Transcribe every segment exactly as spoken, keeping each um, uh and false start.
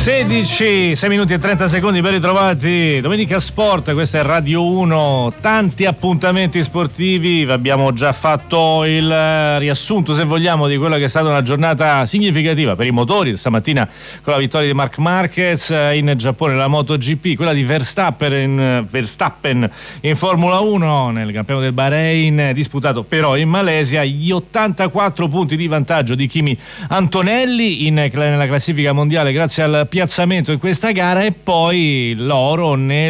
sedici, sei minuti e trenta secondi ben ritrovati. Domenica Sport, questa è Radio uno. Tanti appuntamenti sportivi, vi abbiamo già fatto il riassunto, se vogliamo, di quella che è stata una giornata significativa per i motori. Stamattina con la vittoria di Marc Marquez in Giappone, la MotoGP, quella di Verstappen in, Verstappen in Formula uno nel campionato del Bahrain, disputato però in Malesia. Gli ottantaquattro punti di vantaggio di Kimi Antonelli in, nella classifica mondiale grazie al piazzamento in questa gara, e poi l'oro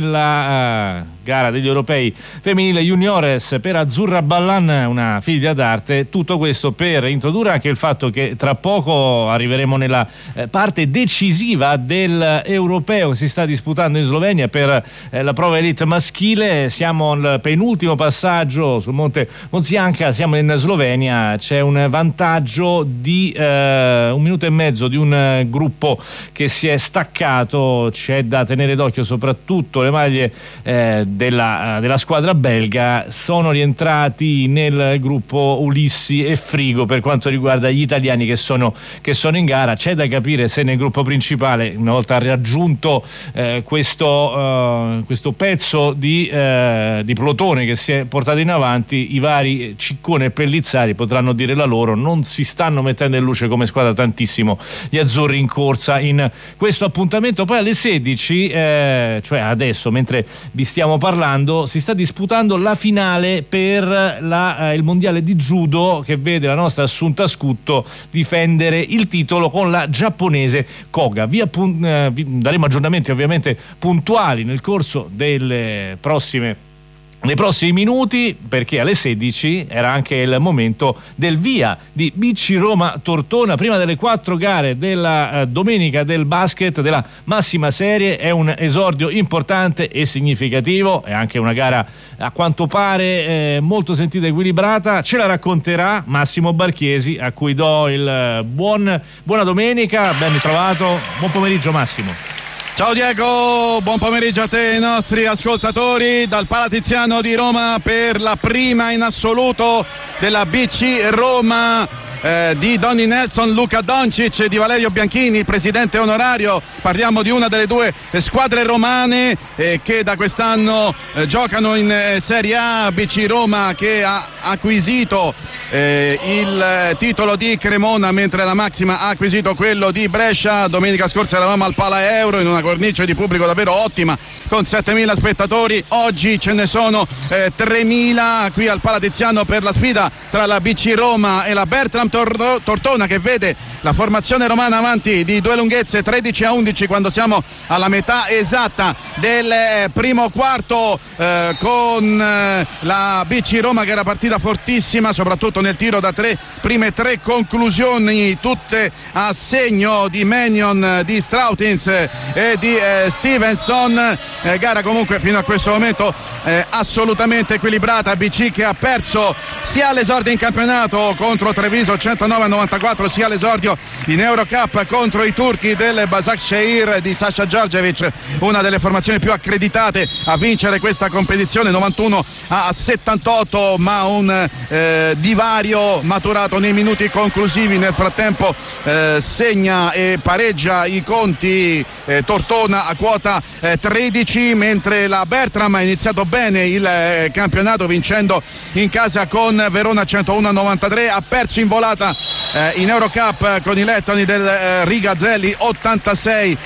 nella uh, gara degli europei femminile juniores per Azzurra Ballan, una figlia d'arte. Tutto questo per introdurre anche il fatto che tra poco arriveremo nella eh, parte decisiva del europeo che si sta disputando in Slovenia per eh, la prova elite maschile. Siamo al penultimo passaggio sul Monte Mozianka, siamo in Slovenia, c'è un vantaggio di eh, un minuto e mezzo di un eh, gruppo che si è staccato. C'è da tenere d'occhio soprattutto le maglie eh, della, della squadra belga. Sono rientrati nel gruppo Ulissi e Frigo per quanto riguarda gli italiani che sono, che sono in gara. C'è da capire se nel gruppo principale, una volta raggiunto eh, questo, eh, questo pezzo di, eh, di plotone che si è portato in avanti, i vari Ciccone e Pellizzari potranno dire la loro. Non si stanno mettendo in luce come squadra tantissimo gli azzurri in corsa in questo appuntamento. Poi alle sedici, eh, cioè adesso mentre vi stiamo parlando, si sta disputando la finale per la, eh, il mondiale di judo, che vede la nostra Assunta Scutto difendere il titolo con la giapponese Koga. Vi, appun- eh, vi daremo aggiornamenti ovviamente puntuali nel corso delle prossime nei prossimi minuti, perché alle sedici era anche il momento del via di B C Roma Tortona, prima delle quattro gare della eh, domenica del basket della massima serie. È un esordio importante e significativo, è anche una gara a quanto pare eh, molto sentita e equilibrata. Ce la racconterà Massimo Barchiesi, a cui do il buon buona domenica, ben ritrovato, buon pomeriggio Massimo. Ciao Diego, buon pomeriggio a te e ai nostri ascoltatori dal Palatiziano di Roma per la prima in assoluto della B C Roma eh, di Donny Nelson, Luka Doncic e di Valerio Bianchini, presidente onorario. Parliamo di una delle due squadre romane eh, che da quest'anno eh, giocano in eh, Serie A. B C Roma che ha acquisito eh, il eh, titolo di Cremona, mentre la Maxima ha acquisito quello di Brescia. Domenica scorsa eravamo al Pala Euro in una cornice di pubblico davvero ottima con settemila spettatori. Oggi ce ne sono eh, tremila qui al Palatiziano per la sfida tra la B C Roma e la Bertram Tor- Tortona, che vede la formazione romana avanti di due lunghezze, tredici a undici, quando siamo alla metà esatta del eh, primo quarto, eh, con eh, la B C Roma che era partita fortissima soprattutto nel tiro da tre, prime tre conclusioni tutte a segno di Mannion, di Strautins e di eh, Stevenson. Eh, gara comunque fino a questo momento eh, assolutamente equilibrata. B C che ha perso sia all'esordio in campionato contro Treviso centonove a novantaquattro, sia all'esordio in Eurocup contro i turchi del Başakşehir di Sasha Djordjevic, una delle formazioni più accreditate a vincere questa competizione, novantuno a settantotto, ma un eh, divario maturato nei minuti conclusivi. Nel frattempo eh, segna e pareggia i conti eh, Tortona a quota eh, tredici, mentre la Bertram ha iniziato bene il eh, campionato vincendo in casa con Verona centouno a novantatré, ha perso in volata eh, in Eurocup con i lettoni del eh, Rigazzelli ottantasei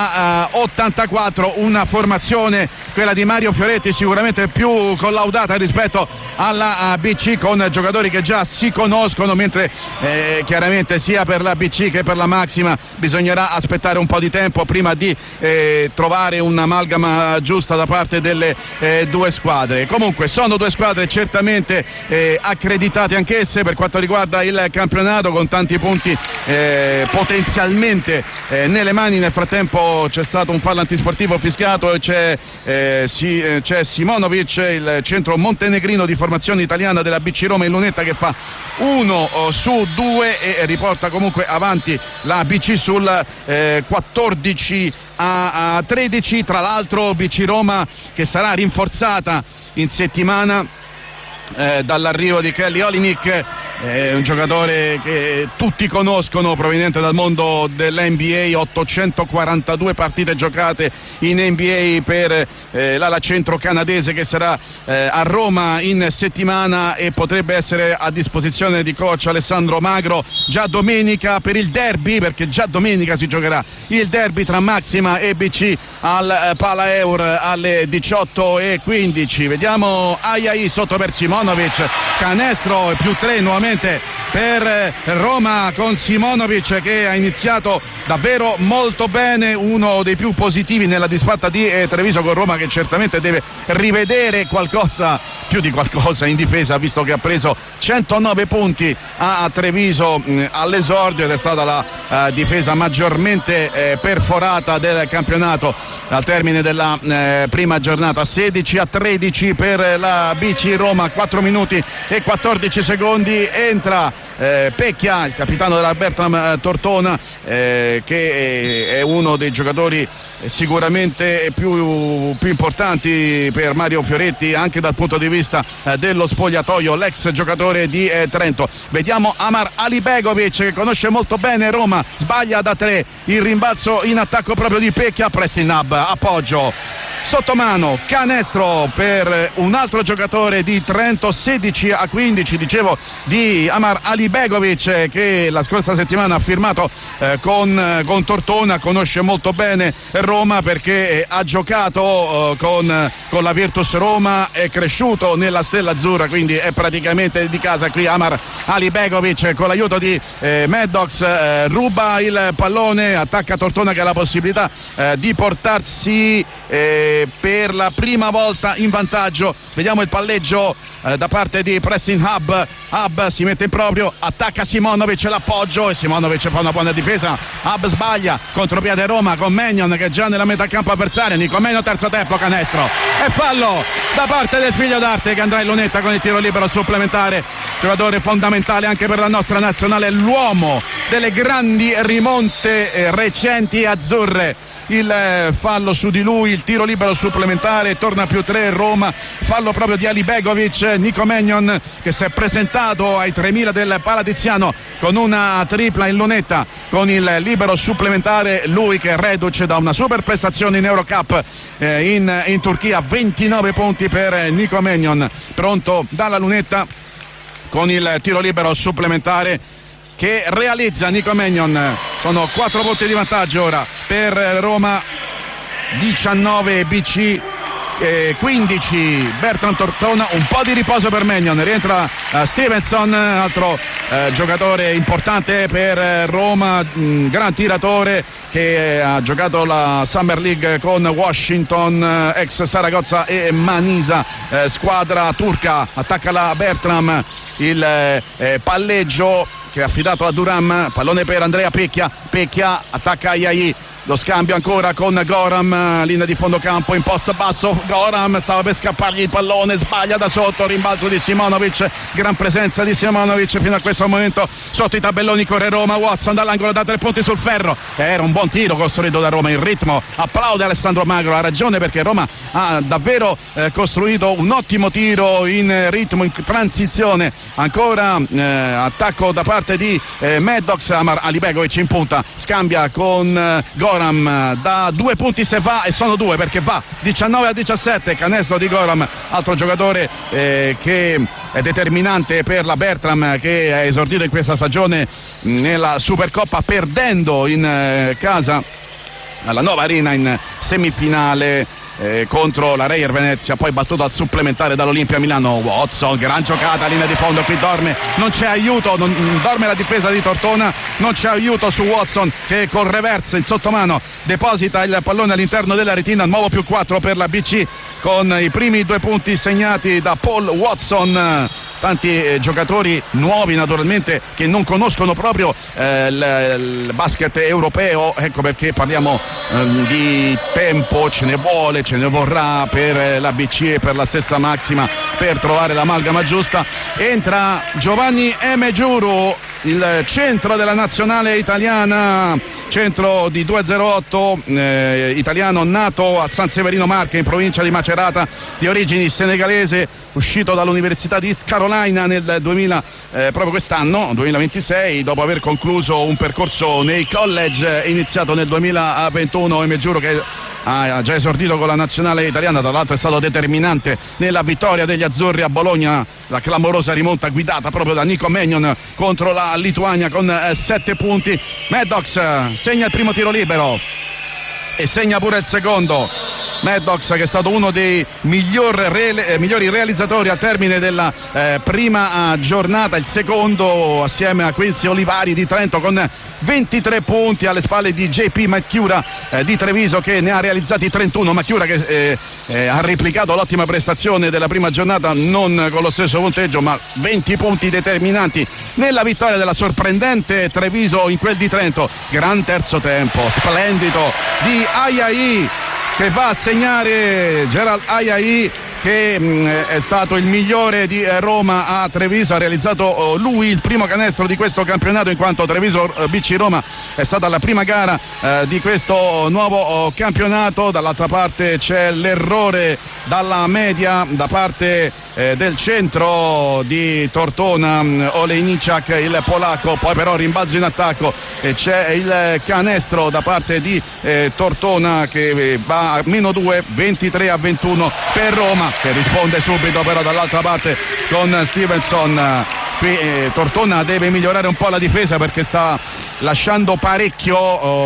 a ottantaquattro, una formazione, quella di Mario Fioretti, sicuramente più collaudata rispetto alla B C, con giocatori che già si conoscono, mentre eh, chiaramente sia per la B C che per la Maxima bisognerà aspettare un po' di tempo prima di eh, trovare un'amalgama giusta da parte delle eh, due squadre. Comunque sono due squadre certamente eh, accreditate anch'esse per quanto riguarda il campionato, con tanti punti eh, potenzialmente eh, nelle mani. Nel frattempo c'è stato un fallo antisportivo fischiato e c'è, eh, si, eh, c'è Simonovic, il centro montenegrino di formazione italiana della B C Roma in lunetta, che fa uno su due e riporta comunque avanti la B C sul eh, quattordici a tredici. Tra l'altro B C Roma che sarà rinforzata in settimana eh, dall'arrivo di Kelly Olynyk è un giocatore che tutti conoscono, proveniente dal mondo dell'N B A, ottocentoquarantadue partite giocate in N B A per eh, l'ala centro canadese, che sarà eh, a Roma in settimana e potrebbe essere a disposizione di coach Alessandro Magro già domenica per il derby, perché già domenica si giocherà il derby tra Maxima e B C al eh, Pala Eur alle diciotto e quindici. Vediamo Ajayi sotto per Simonovic, canestro più tre nuovamente per Roma con Simonovic, che ha iniziato davvero molto bene, uno dei più positivi nella disfatta di eh, Treviso con Roma, che certamente deve rivedere qualcosa, più di qualcosa in difesa, visto che ha preso centonove punti a Treviso mh, all'esordio, ed è stata la eh, difesa maggiormente eh, perforata del campionato al termine della eh, prima giornata. Sedici a tredici per la B C Roma, quattro minuti e quattordici secondi. Entra eh, Pecchia, il capitano della Bertram eh, Tortona, eh, che è, è uno dei giocatori sicuramente più, più importanti per Mario Fioretti anche dal punto di vista eh, dello spogliatoio, l'ex giocatore di eh, Trento. Vediamo Amar Alibegovic, che conosce molto bene Roma, sbaglia da tre, il rimbalzo in attacco proprio di Pecchia, Preston Hub, appoggio sottomano, canestro per un altro giocatore di Trento, sedici a quindici, dicevo, di Amar Alibegovic, che la scorsa settimana ha firmato eh, con, con Tortona, conosce molto bene Roma perché eh, ha giocato eh, con, con la Virtus Roma, è cresciuto nella Stella Azzurra, quindi è praticamente di casa qui. Amar Alibegovic con l'aiuto di eh, Maddox eh, ruba il pallone, attacca Tortona che ha la possibilità eh, di portarsi eh, per la prima volta in vantaggio. Vediamo il palleggio eh, da parte di Preston Hub. Hub si mette in proprio, attacca Simonovic, l'appoggio e Simonovic fa una buona difesa. Hub sbaglia, contropiede Roma con Mannion che è già nella metà campo avversaria. Nico Mannion, terzo tempo, canestro e fallo da parte del figlio d'arte, che andrà in lunetta con il tiro libero supplementare. Giocatore fondamentale anche per la nostra nazionale, l'uomo delle grandi rimonte eh, recenti azzurre. Il eh, fallo su di lui, il tiro libero supplementare, torna più tre Roma, fallo proprio di Alibegovic. Nico Mannion, che si è presentato ai tremila del Palatiziano con una tripla in lunetta con il libero supplementare, lui che è reduce da una super prestazione in Eurocup eh, in, in Turchia. Ventinove punti per Nico Mannion, pronto dalla lunetta con il tiro libero supplementare che realizza Nico Mannion. Sono quattro punti di vantaggio ora per Roma, diciannove B C, eh, quindici Bertrand Tortona. Un po' di riposo per Mannion, rientra uh, Stevenson, altro uh, giocatore importante per uh, Roma, mh, gran tiratore, che uh, ha giocato la Summer League con Washington, uh, ex Saragozza e Manisa, uh, squadra turca. Attacca la Bertram, il uh, palleggio che è affidato a Duram, pallone per Andrea Pecchia, Pecchia attacca Ajayi, lo scambio ancora con Goram, linea di fondo campo in post basso. Goram stava per scappargli il pallone, sbaglia da sotto, rimbalzo di Simonovic, gran presenza di Simonovic fino a questo momento sotto i tabelloni. Corre Roma, Watson dall'angolo da tre punti sul ferro, era un buon tiro costruito da Roma, in ritmo, applaude Alessandro Magro, ha ragione, perché Roma ha davvero eh, costruito un ottimo tiro in ritmo, in transizione. Ancora eh, attacco da parte di eh, Maddox, Amar Alibegovic in punta, scambia con eh, Goram, da due punti se va, e sono due perché va, diciannove a diciassette, canestro di Goram, altro giocatore eh, che è determinante per la Bertram, che ha esordito in questa stagione nella Supercoppa perdendo in eh, casa alla Nuova Arena in semifinale eh, contro la Reyer Venezia, poi battuto al supplementare dall'Olimpia Milano. Watson, gran giocata, linea di fondo, qui dorme, non c'è aiuto, non, dorme la difesa di Tortona, non c'è aiuto su Watson, che col reverse in sottomano deposita il pallone all'interno della retina. Nuovo più quattro per la B C, con i primi due punti segnati da Paul Watson. Tanti eh, giocatori nuovi naturalmente, che non conoscono proprio eh, il, il basket europeo, ecco perché parliamo eh, di tempo, ce ne vuole, ce ne vorrà per eh, la B C e per la stessa Maxima per trovare l'amalgama giusta. Entra Giovanni Emegiuru, il centro della nazionale italiana, centro di due zero otto, eh, italiano nato a San Severino Marche in provincia di Macerata, di origini senegalese, uscito dall'Università di East Carolina nel duemila, eh, proprio quest'anno, duemilaventisei, dopo aver concluso un percorso nei college iniziato nel duemilaventuno, e mi giuro che ha già esordito con la nazionale italiana, tra l'altro è stato determinante nella vittoria degli azzurri a Bologna, la clamorosa rimonta guidata proprio da Nico Mannion contro la Lituania con eh, sette punti. Maddox segna il primo tiro libero e segna pure il secondo. Maddox, che è stato uno dei miglior re- eh, migliori realizzatori al termine della eh, prima eh, giornata, il secondo assieme a Quincy Olivari di Trento con ventitré punti, alle spalle di J P Macchiura eh, di Treviso, che ne ha realizzati trentuno. Macchiura che eh, eh, ha replicato l'ottima prestazione della prima giornata, non con lo stesso punteggio, ma venti punti determinanti nella vittoria della sorprendente Treviso in quel di Trento. Gran terzo tempo, splendido di Ayai, che va a segnare Gerald Ayai, che mh, è stato il migliore di eh, Roma a Treviso. Ha realizzato oh, lui il primo canestro di questo campionato, in quanto Treviso eh, B C Roma è stata la prima gara eh, di questo nuovo oh, campionato. Dall'altra parte c'è l'errore dalla media da parte eh, del centro di Tortona, mh, Olejniczak, il polacco. Poi però rimbalzo in attacco e c'è il canestro da parte di eh, Tortona, che eh, va a meno due, ventitré a ventuno per Roma, che risponde subito però dall'altra parte con Stevenson. Qui eh, Tortona deve migliorare un po' la difesa, perché sta lasciando parecchio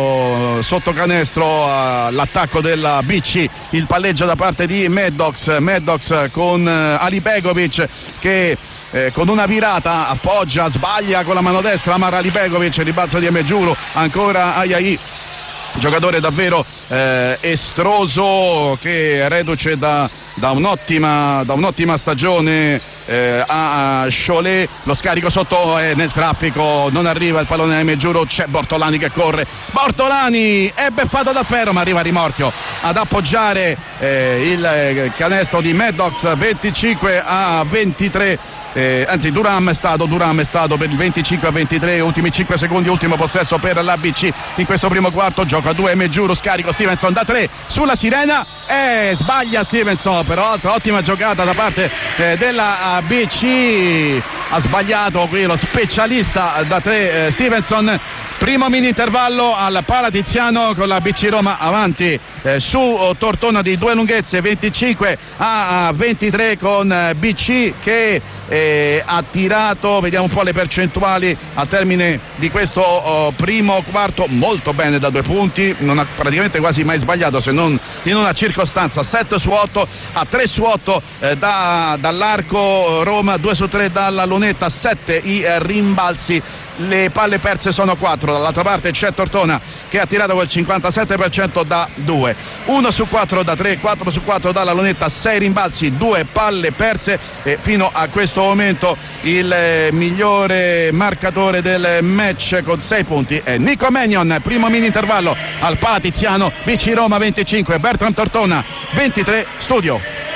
oh, sotto canestro all'attacco della B C. Il palleggio da parte di Maddox, Maddox con eh, Ali Begovic, che Eh, con una virata appoggia, sbaglia con la mano destra Amar Alibegovic, ribalzo di Emejuru, ancora Ayai, giocatore davvero eh, estroso, che reduce da, da, un'ottima, da un'ottima stagione eh, a Cholet. Lo scarico sotto è nel traffico, non arriva il pallone a Emejuru, c'è Bortolani che corre, Bortolani è beffato da ferro, ma arriva a rimorchio ad appoggiare eh, il canestro di Maddox. Venticinque a ventitré. Eh, anzi Duram è stato Duram è stato per il venticinque a ventitré, ultimi cinque secondi, ultimo possesso per l'A B C in questo primo quarto. Gioco a due Emejuru, scarico Stevenson da tre sulla sirena e sbaglia Stevenson, però altra ottima giocata da parte eh, della B C. Ha sbagliato qui lo specialista da tre eh, Stevenson. Primo mini intervallo al Palatiziano, con la B C Roma avanti eh, su oh, Tortona di due lunghezze, venticinque a ventitré, con eh, B C che eh, ha tirato, vediamo un po' le percentuali al termine di questo oh, primo quarto, molto bene da due punti, non ha praticamente quasi mai sbagliato, se non in una circostanza. Sette su otto, a tre su otto eh, da, dall'arco Roma, due su tre dalla lunetta, sette i eh, rimbalzi. Le palle perse sono quattro. Dall'altra parte c'è Tortona che ha tirato col cinquantasette per cento da due, uno su quattro da tre, quattro su quattro dalla lunetta, sei rimbalzi, due palle perse, e fino a questo momento il eh, migliore marcatore del match con sei punti è Nico Mannion. Primo mini intervallo al Palatiziano, B C Roma venticinque, Bertram Tortona ventitré. Studio.